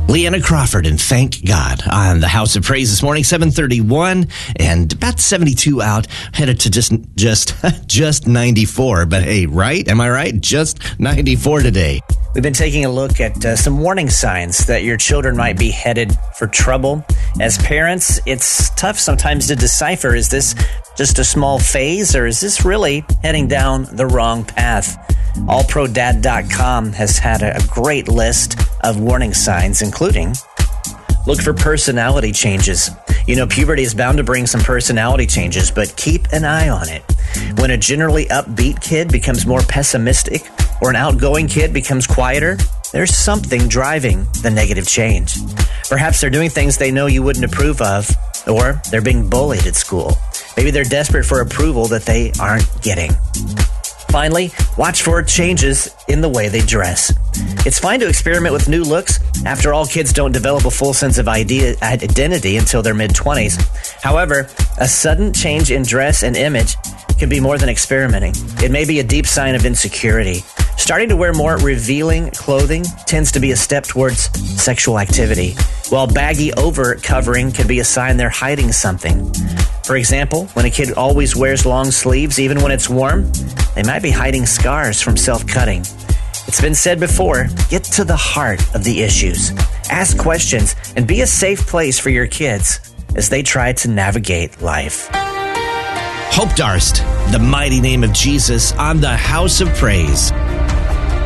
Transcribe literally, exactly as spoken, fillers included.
Leanna Crawford and Thank God on the House of Praise this morning, seven thirty-one and about seventy-two out, headed to just just just ninety-four. But hey, right? Am I right? Just ninety-four today. We've been taking a look at uh, some warning signs that your children might be headed for trouble. As parents, it's tough sometimes to decipher, is this just a small phase or is this really heading down the wrong path? all pro dad dot com has had a great list of warning signs, including look for personality changes. You know, puberty is bound to bring some personality changes, but keep an eye on it. When a generally upbeat kid becomes more pessimistic or an outgoing kid becomes quieter, there's something driving the negative change. Perhaps they're doing things they know you wouldn't approve of, or they're being bullied at school. Maybe they're desperate for approval that they aren't getting. Finally, watch for changes in the way they dress. It's fine to experiment with new looks. After all, kids don't develop a full sense of idea, identity until their mid-twenties. However, a sudden change in dress and image can be more than experimenting. It may be a deep sign of insecurity. Starting to wear more revealing clothing tends to be a step towards sexual activity, while baggy over-covering can be a sign they're hiding something. For example, when a kid always wears long sleeves even when it's warm, they might be hiding scars from self-cutting. It's been said before, get to the heart of the issues. Ask questions and be a safe place for your kids as they try to navigate life. Hope Darst, the mighty name of Jesus on the House of Praise.